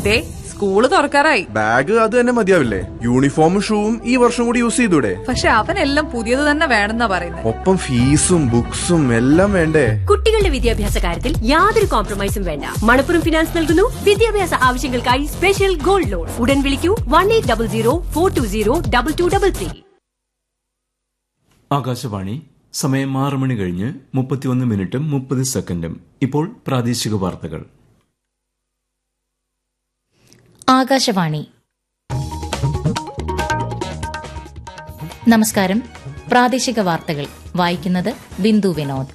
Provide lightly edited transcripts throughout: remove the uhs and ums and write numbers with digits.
ദേ school തുറക്കാറായി. Bag അത് തന്നെ മതിയാവില്ലേ? യൂണിഫോമും ഷൂവും ഈ വർഷം കൂടി യൂസ് ചെയ്തൂടെ? പക്ഷെ അവനെല്ലാം പുതിയത് തന്നെ വേണമെന്നാ പറയുന്നത്. ഒപ്പം ഫീസും ബുക്സും എല്ലാം വേണ്ടേ? കുട്ടികളുടെ വിദ്യാഭ്യാസ കാര്യത്തിൽ യാതൊരു കോംപ്രമൈസും വേണ്ട. മണപ്പുറം ഫിനാൻസ് നൽകുന്നു വിദ്യാഭ്യാസ ആവശ്യങ്ങൾക്കായി സ്പെഷ്യൽ ഗോൾഡ് ലോൺ. ഉടൻ വിളിക്കൂ 1800-420-2233. ആകാശവാണി. സമയം 6 മണി കഴിഞ്ഞ് 31 മിനിറ്റും 30 സെക്കൻഡും. ഇപ്പോൾ പ്രാദേശിക വാർത്തകൾ. ആകാശവാണി. നമസ്കാരം. പ്രാദേശിക വാർത്തകൾ വായിക്കുന്നത് ബിന്ദു വിനോദ്.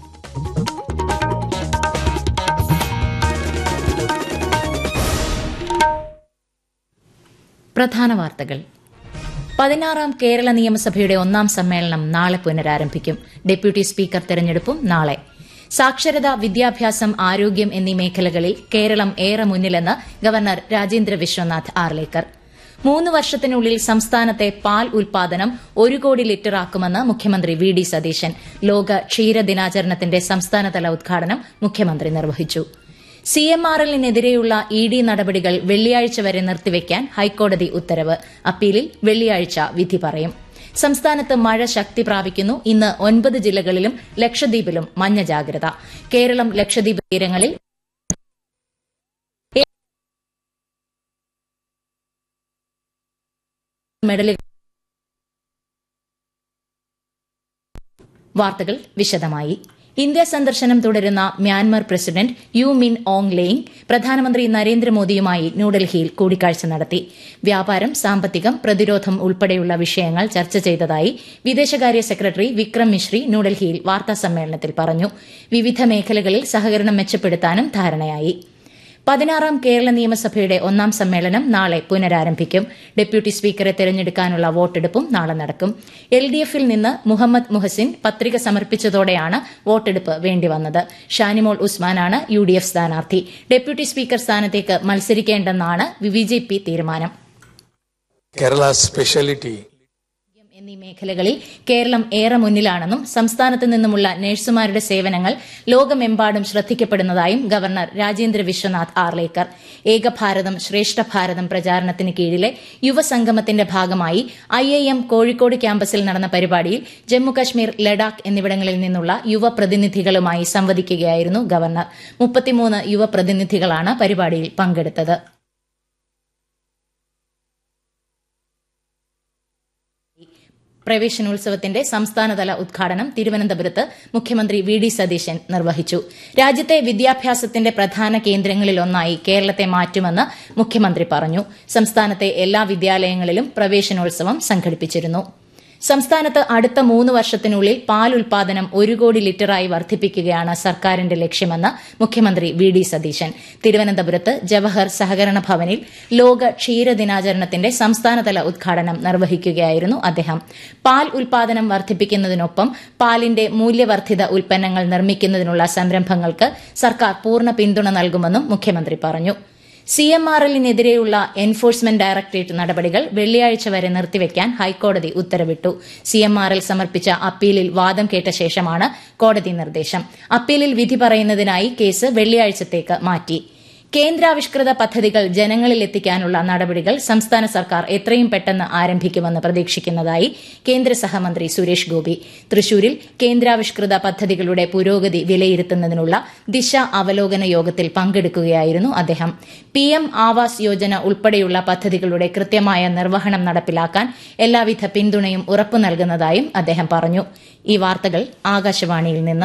പ്രധാന വാർത്തകൾ. 16ാം കേരള നിയമസഭയുടെ 1ാം സമ്മേളനം നാളെ പുനരാരംഭിക്കും. ഡെപ്യൂട്ടി സ്പീക്കർ തെരഞ്ഞെടുപ്പും നാളെ. സാക്ഷരത, വിദ്യാഭ്യാസം, ആരോഗ്യം എന്നീ മേഖലകളിൽ കേരളം ഏറെ മുന്നിലെന്ന് ഗവർണർ രാജേന്ദ്ര വിശ്വനാഥ് ആർലേക്കർ. 3 വർഷത്തിനുള്ളിൽ സംസ്ഥാനത്തെ പാൽ ഉൽപാദനം 1 കോടി ലിറ്ററാക്കുമെന്ന് മുഖ്യമന്ത്രി വി ഡി സതീശൻ. ലോക ക്ഷീര ദിനാചരണത്തിന്റെ സംസ്ഥാനതല ഉദ്ഘാടനം മുഖ്യമന്ത്രി നിർവഹിച്ചു. CMRLനെതിരെയുള്ള ED നടപടികൾ വെള്ളിയാഴ്ച വരെ നിർത്തിവെക്കാൻ ഹൈക്കോടതി ഉത്തരവ്. അപ്പീലിൽ വെള്ളിയാഴ്ച വിധി പറയും. സംസ്ഥാനത്ത് മഴ ശക്തി പ്രാപിക്കുന്നു. ഇന്ന് 9 ജില്ലകളിലും ലക്ഷദ്വീപിലും മഞ്ഞ ജാഗ്രത. കേരളം ലക്ഷദ്വീപ് തീരങ്ങളിൽ മെഡലുകൾ. വാർത്തകൾ വിശദമായി. ഇന്ത്യ സന്ദർശനം തുടരുന്ന മ്യാൻമർ പ്രസിഡന്റ് യു മിൻ ഓങ് ലെയിങ് പ്രധാനമന്ത്രി നരേന്ദ്രമോദിയുമായി ന്യൂഡൽഹിയിൽ കൂടിക്കാഴ്ച നടത്തി. വ്യാപാരം, സാമ്പത്തികം, പ്രതിരോധം ഉൾപ്പെടെയുള്ള വിഷയങ്ങൾ ചർച്ച ചെയ്തതായി വിദേശകാര്യ സെക്രട്ടറി വിക്രം മിശ്രി ന്യൂഡൽഹിയിൽ വാർത്താസമ്മേളനത്തിൽ പറഞ്ഞു. വിവിധ മേഖലകളിൽ സഹകരണം മെച്ചപ്പെടുത്താനും ധാരണയായി. 16ാം കേരള നിയമസഭയുടെ 1ാം സമ്മേളനം നാളെ പുനരാരംഭിക്കും. ഡെപ്യൂട്ടി സ്പീക്കറെ തെരഞ്ഞെടുക്കാനുള്ള വോട്ടെടുപ്പും നാളെ നടക്കും. LDFൽ നിന്ന് മുഹമ്മദ് മുഹസിൻ പത്രിക സമർപ്പിച്ചതോടെയാണ് വോട്ടെടുപ്പ് വേണ്ടിവന്നത്. ഷാനിമോൾ ഉസ്മാനാണ് UDF സ്ഥാനാർത്ഥി. ഡെപ്യൂട്ടി സ്പീക്കർ സ്ഥാനത്തേക്ക് മത്സരിക്കേണ്ടെന്നാണ് BJP തീരുമാനം. കേരള സ്പെഷ്യാലിറ്റി എന്നീ മേഖലകളിൽ കേരളം ഏറെ മുന്നിലാണെന്നും സംസ്ഥാനത്ത് നിന്നുമുള്ള നഴ്സുമാരുടെ സേവനങ്ങൾ ലോകമെമ്പാടും ശ്രദ്ധിക്കപ്പെടുന്നതായും ഗവർണർ രാജേന്ദ്ര വിശ്വനാഥ് ആർലേക്കർ. ഏകഭാരതം ശ്രേഷ്ഠ ഭാരതം പ്രചാരണത്തിന് കീഴിലെ യുവസംഗമത്തിന്റെ ഭാഗമായി IIM കോഴിക്കോട് ക്യാമ്പസിൽ നടന്ന പരിപാടിയിൽ ജമ്മുകശ്മീർ, ലഡാക്ക് എന്നിവിടങ്ങളിൽ നിന്നുള്ള യുവപ്രതിനിധികളുമായി സംവദിക്കുകയായിരുന്നു ഗവർണർ. 33 യുവപ്രതിനിധികളാണ് പരിപാടിയിൽ പങ്കെടുത്തത്. പ്രവേശനോത്സവത്തിന്റെ സംസ്ഥാനതല ഉദ്ഘാടനം തിരുവനന്തപുരത്ത് മുഖ്യമന്ത്രി വി ഡി സതീശൻ നിർവഹിച്ചു. രാജ്യത്തെ വിദ്യാഭ്യാസത്തിന്റെ പ്രധാന കേന്ദ്രങ്ങളിലൊന്നായി കേരളത്തെ മാറ്റുമെന്ന് മുഖ്യമന്ത്രി പറഞ്ഞു. സംസ്ഥാനത്തെ എല്ലാ വിദ്യാലയങ്ങളിലും പ്രവേശനോത്സവം സംഘടിപ്പിച്ചിരുന്നു. സംസ്ഥാനത്ത് അടുത്ത 3 വർഷത്തിനുള്ളിൽ പാൽ ഉൽപാദനം 1 കോടി ലിറ്ററായി വർദ്ധിപ്പിക്കുകയാണ് സർക്കാരിന്റെ ലക്ഷ്യമെന്ന് മുഖ്യമന്ത്രി വി ഡി സതീശൻ. തിരുവനന്തപുരത്ത് ജവഹർ സഹകരണ ഭവനിൽ ലോക ക്ഷീര ദിനാചരണത്തിന്റെ സംസ്ഥാനതല ഉദ്ഘാടനം നിർവഹിക്കുകയായിരുന്നു അദ്ദേഹം. പാൽ ഉൽപാദനം വർദ്ധിപ്പിക്കുന്നതിനൊപ്പം പാലിന്റെ മൂല്യവർദ്ധിത ഉൽപ്പന്നങ്ങൾ നിർമ്മിക്കുന്നതിനുള്ള സംരംഭങ്ങൾക്ക് സർക്കാർ പൂർണ്ണ പിന്തുണ നൽകുമെന്നും മുഖ്യമന്ത്രി പറഞ്ഞു. CMRLനെതിരെയുള്ള എൻഫോഴ്സ്മെന്റ് ഡയറക്ടറേറ്റ് നടപടികൾ വെള്ളിയാഴ്ച വരെ നിർത്തിവെക്കാൻ ഹൈക്കോടതി ഉത്തരവിട്ടു. CMRL സമർപ്പിച്ച അപ്പീലിൽ വാദം കേട്ട ശേഷമാണ് കോടതി നിർദ്ദേശം. അപ്പീലിൽ വിധി പറയുന്നതിനായി കേസ് വെള്ളിയാഴ്ചത്തേക്ക് മാറ്റി. കേന്ദ്രാവിഷ്കൃത പദ്ധതികൾ ജനങ്ങളിലെത്തിക്കാനുള്ള നടപടികൾ സംസ്ഥാന സർക്കാർ എത്രയും പെട്ടെന്ന് ആരംഭിക്കുമെന്ന് പ്രതീക്ഷിക്കുന്നതായി കേന്ദ്ര സഹമന്ത്രി സുരേഷ് ഗോപി. തൃശൂരിൽ കേന്ദ്രാവിഷ്കൃത പദ്ധതികളുടെ പുരോഗതി വിലയിരുത്തുന്നതിനുള്ള ദിശ അവലോകന യോഗത്തിൽ പങ്കെടുക്കുകയായിരുന്നു അദ്ദേഹം. PM ആവാസ് യോജന ഉൾപ്പെടെയുള്ള പദ്ധതികളുടെ കൃത്യമായ നിർവഹണം നടപ്പിലാക്കാൻ എല്ലാവിധ പിന്തുണയും ഉറപ്പു നൽകുന്നതായും അദ്ദേഹം പറഞ്ഞു. ഈ വാർത്തകൾ ആകാശവാണിയിൽ നിന്ന്.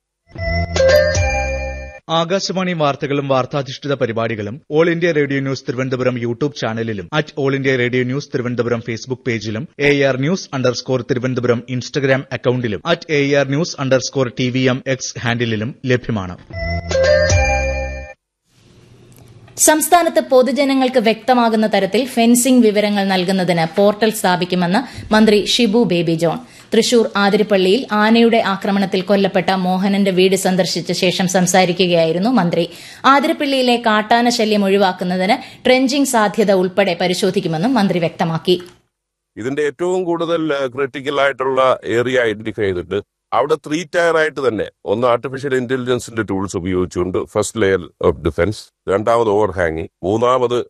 ആകാശവാണി വാർത്തകളും വാർത്താധിഷ്ഠിത പരിപാടികളും all India radio news Thiruvananthapuram YouTube ചാനലിലും all India radio news Thiruvananthapuram Facebook പേജിലും AR News_ തിരുവനന്തപുരം ഇൻസ്റ്റഗ്രാം അക്കൌണ്ടിലും AR News_TVM X ഹാൻഡിലും ലഭ്യമാണ്. സംസ്ഥാനത്ത് പൊതുജനങ്ങൾക്ക് വ്യക്തമാകുന്ന തരത്തിൽ ഫെൻസിംഗ് വിവരങ്ങൾ നൽകുന്നതിന് പോർട്ടൽ സ്ഥാപിക്കുമെന്ന് മന്ത്രി ഷിബു ബേബി ജോൺ. തൃശൂർ ആതിരപ്പള്ളിയിൽ ആനയുടെ ആക്രമണത്തിൽ കൊല്ലപ്പെട്ട മോഹനന്റെ വീട് സന്ദർശിച്ച ശേഷം സംസാരിക്കുകയായിരുന്നു മന്ത്രി. ആതിരപ്പള്ളിയിലെ കാട്ടാന ശല്യം ഒഴിവാക്കുന്നതിന് ട്രെഞ്ചിംഗ് സാധ്യത ഉൾപ്പെടെ പരിശോധിക്കുമെന്നും മന്ത്രി വ്യക്തമാക്കി. ഇതിന്റെ ഏറ്റവും കൂടുതൽ ക്രിട്ടിക്കൽ ആയിട്ടുള്ള ഏരിയ ഐഡന്റിഫൈ ചെയ്തിട്ട് അവിടെ 3 ടയർ ആയിട്ട് തന്നെ ഒന്ന് ആർട്ടിഫിഷ്യൽ ഇന്റലിജൻസിന്റെ ടൂൾസ് ഉപയോഗിച്ചുകൊണ്ട് ഫസ്റ്റ് ലെയർ ഓഫ് ഡിഫൻസ്, രണ്ടാമത് ഓവർ ഹാങ്ങിങ്, മൂന്നാമത്